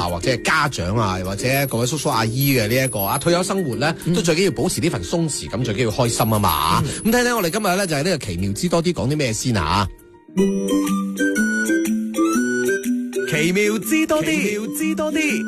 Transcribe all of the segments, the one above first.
或者係家長啊，或者各位叔叔阿姨嘅呢一個退休生活咧，都最緊要保持呢份鬆弛感，最緊要開心啊嘛。咁睇睇我哋今日咧就係呢個奇妙知多啲講啲咩先啊？奇妙知多啲，奇妙知多啲。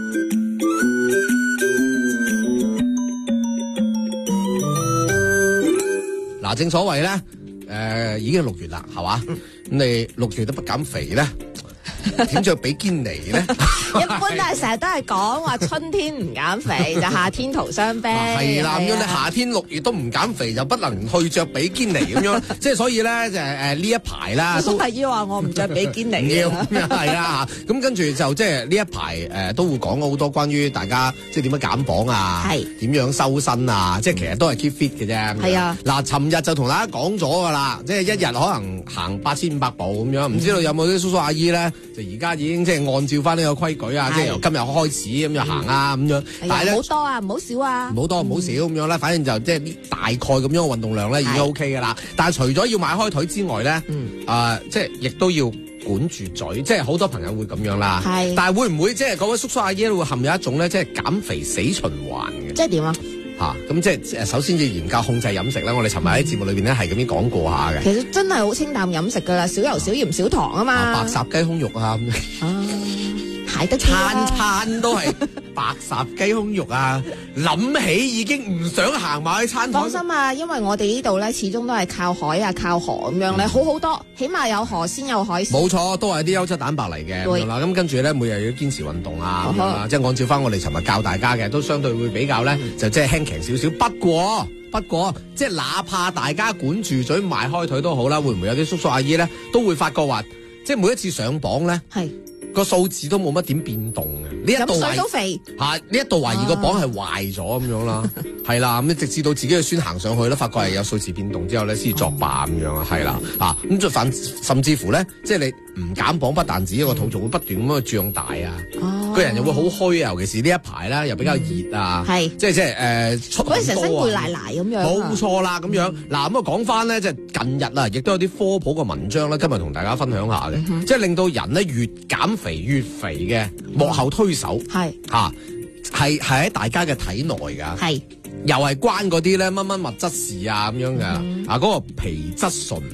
嗱，正所謂咧，已經係6月啦，係嘛？咁你6月都不減肥咧，點着比堅尼咧？ 一般都係成日都係講話春天唔減肥，就夏天徒傷悲。 係啦，咁樣你夏天6月都唔減肥，就不能去着比堅尼咁樣。即係所以咧，就係呢一排啦， 都係要話我唔着比堅尼。 要係啦嚇，咁跟住就即係呢一排都會講好多關於大家即係點樣減磅啊，點樣修身啊，即係其實都係 keep fit 嘅啫。係啊，嗱，尋日就同大家講咗㗎啦，即係一日可能行8500步咁樣，唔知道有冇啲叔叔阿姨咧，就而家已經即係按照翻呢個規矩啊，即係由今日開始咁樣行啊咁樣。但係咧，唔好多啊，唔好少啊，唔好多唔好少咁樣咧，反正就即係大概咁樣嘅運動量咧已經 OK 㗎啦。但係除咗要邁開腿之外咧，即係亦都要管住嘴，即係好多朋友會咁樣啦。係，但係會唔會即係嗰位叔叔阿姨會陷入一種咧，即係減肥死循環嘅？即係點啊？咁即係首先要研究控制飲食啦。我哋尋日喺節目裏邊咧係咁樣講過下嘅。其實真係好清淡飲食㗎啦，少油少鹽少糖啊嘛。白烚雞胸肉啊咁樣。睇得餐餐都係白烚雞胸肉啊！諗起已經唔想行埋去餐廳。放心啊，因為我哋呢度咧始終都係靠海啊、靠河咁樣咧，好好多，起碼有河鮮有海鮮。冇錯，都係啲優質蛋白嚟嘅咁樣啦。咁跟住咧，每日要堅持運動啊咁樣啦，即係按照翻我哋尋日教大家嘅，都相對會比較咧，就即係輕鬆少少。不過，即係哪怕大家管住嘴、邁開腿都好啦，會唔會有啲叔叔阿姨咧都會發覺話，即係每一次上磅咧，個數字都冇乜點變動嘅。飲水都肥呢一度懷疑個磅係壞咗咁樣啦，係啦，咁直至到自己嘅孫行上去咧，發覺係有數字變動之後咧，先作罷咁樣啊，係啦，咁就甚至乎咧，即係你唔減磅，不但止一個肚仲會不斷咁樣脹大啊，個人又會好虛啊，尤其是呢一排咧又比較熱啊，即係出好多啊，成身攰賴賴咁樣。冇錯啦，咁樣嗱咁啊講翻咧，即係近日啊，亦都有啲科普嘅文章咧，今日同大家分享下嘅，即係令到人咧越減肥越肥嘅幕後推手係喺大家嘅體內㗎，又係關嗰啲咧乜乜物質事啊咁樣嘅嗰個皮質醇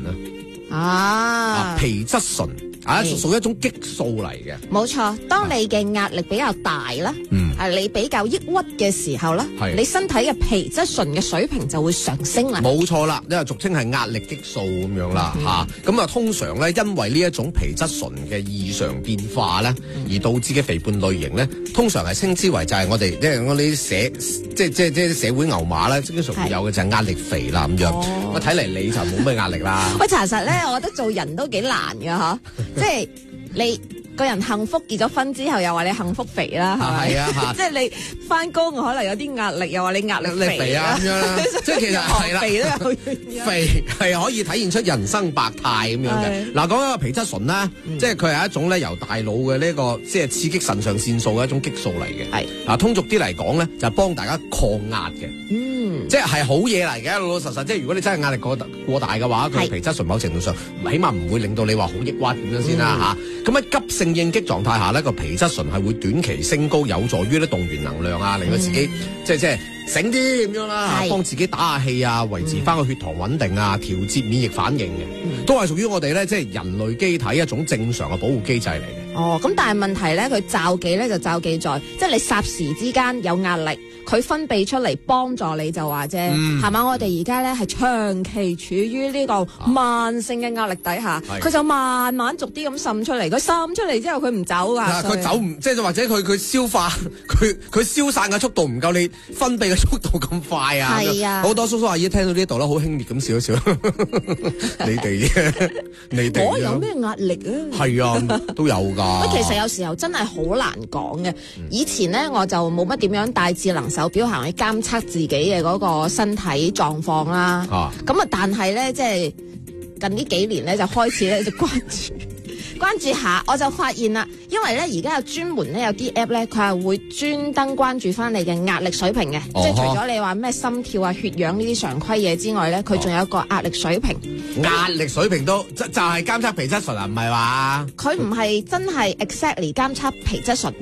皮質醇屬於一種激素嚟嘅。冇錯，當你嘅壓力比較大啦，你比較抑鬱嘅時候啦，你身體嘅皮質醇嘅水平就會上升啦。冇錯啦，因為俗稱係壓力激素咁樣啦咁通常咧因為呢一種皮質醇嘅異常變化咧，而導致嘅肥胖類型咧，通常係稱之為就係我哋即係我哋即社會牛馬咧，經常會有嘅就係壓力肥啦咁樣。我睇嚟你就冇咩壓力啦。喂，查實咧，我覺得做人都幾難㗎即係你個人幸福結咗婚之後，又話你幸福肥啦，係咪？係啊，即係你翻工可能有啲壓力，又話你壓力肥啊咁樣啦。即係其實係啦，肥都有原因。肥係可以體現出人生百態咁樣嘅。嗱，講緊個皮質醇啦，即係佢係一種咧由大腦嘅呢個即係刺激腎上腺素嘅一種激素嚟嘅。係通俗啲嚟講咧，就係幫大家抗壓嘅。即係好嘢嚟嘅，老老實實。即係如果你真係壓力過大嘅話，佢皮質醇某程度上起碼唔會令到你話好抑鬱咁樣先啦嚇。咁喺急性應激狀態下呢，個皮質醇係會短期升高，有助於咧動員能量啊，令到自己即係醒啲咁樣啦，幫自己打下氣啊，維持翻個血糖穩定啊，調節免疫反應嘅，都係屬於我哋咧即係人類機體一種正常嘅保護機制嚟嘅。咁但係問題咧，佢罩忌咧就罩忌在，即係你霎時之間有壓力，佢分泌出嚟幫助你就話啫，係嘛？我哋而家咧係長期處於呢個慢性嘅壓力底下，佢就慢慢逐啲咁滲出嚟，佢滲出嚟之後佢唔走噶，佢走唔即係或者佢消化佢消散嘅速度唔夠你分泌嘅速度咁快啊！係啊，好多叔叔阿姨聽到呢度咧，好輕蔑咁笑一笑。你哋我有咩壓力啊？係啊，都有噶。其實有時候真係好難講嘅。以前咧我就冇乜點樣大智能手錶行去監測自己嘅嗰個身體狀況啦。咁但係咧即係近呢幾年咧就開始咧就關注下，我就發現啦，因為咧而家有專門咧有啲 app 咧，佢係會專登關注翻你嘅壓力水平嘅，即係除咗你話咩心跳啊、血氧呢啲常規嘢之外咧，佢仲有個壓力水平。壓力水平都就係監測皮質醇啊，唔係話？佢唔係真係 exactly 監測皮質醇。